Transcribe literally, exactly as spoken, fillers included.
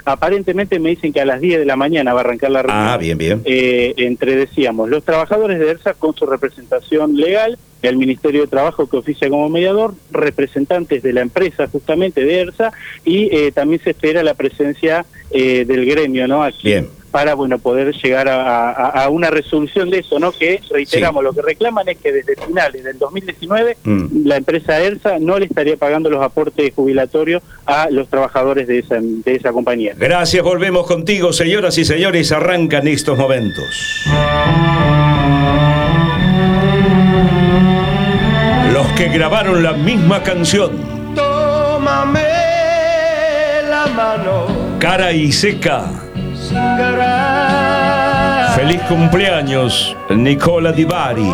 Aparentemente me dicen que a las diez de la mañana va a arrancar la reunión. Ah, bien, bien. Eh, entre, decíamos, los trabajadores de ERSA con su representación legal, el Ministerio de Trabajo que oficia como mediador, representantes de la empresa justamente de ERSA, y eh, también se espera la presencia eh, del gremio, ¿no? Aquí. Bien. Para, bueno, poder llegar a, a, a una resolución de eso, ¿no? Que, reiteramos, sí. Lo que reclaman es que desde finales del dos mil diecinueve mm. la empresa ERSA no le estaría pagando los aportes jubilatorios a los trabajadores de esa, de esa compañía. Gracias, volvemos contigo, señoras y señores, arrancan estos momentos. Los que grabaron la misma canción. Tómame la mano. Cara y Seca. Feliz cumpleaños, Nicola Di Bari.